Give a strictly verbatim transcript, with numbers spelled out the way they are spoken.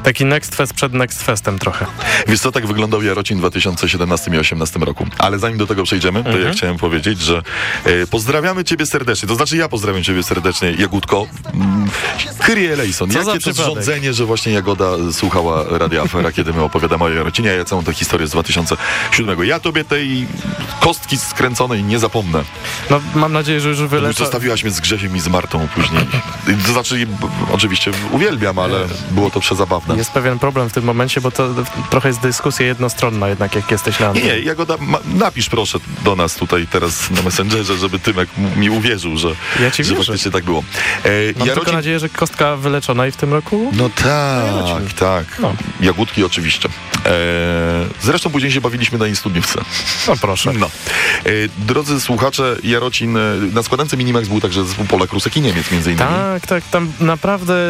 Taki Next Fest przed Next Festem trochę. Wiesz co, tak wyglądał Jarocin w dwa tysiące siedemnastym i osiemnastym roku. Ale zanim do tego przejdziemy, to Mhm. ja chciałem powiedzieć, że e, pozdrawiamy ciebie serdecznie. To znaczy ja pozdrawiam ciebie serdecznie, Jagódko. Mm, Kyrie eleison. Co za Jakie to przypadek? zrządzenie, że właśnie Jagoda słuchała Radia Afera, kiedy my opowiadamy o Jarocinie, a ja całą tę historię z dwa tysiące siódmego. Ja tobie tej kostki skręconej nie zapomnę. No mam nadzieję, że już wylecza... Zostawiłaś mnie z Grzesiem i z Martą później. To znaczy, b- oczywiście uwielbiam, ale było to przezabawne. Jest pewien problem w tym momencie, bo to trochę jest dyskusja jednostronna jednak, jak jesteś na Nie, antenie. nie, Jagoda, ma, napisz proszę do nas tutaj teraz na Messengerze, żeby Tymek m- mi uwierzył, że, Ja ci że wierzę. faktycznie tak było. E, Mam Jarocin- tylko nadzieję, że kostka wyleczona i w tym roku? No tak, Jarocin. tak. No. Jagódki oczywiście. E, zresztą później się bawiliśmy na jej studniówce. No proszę. No. E, drodzy słuchacze, Jarocin, e, na składance Minimax był także zespół Polak, Rusek i Niemiec między innymi. Tak, tak, tam naprawdę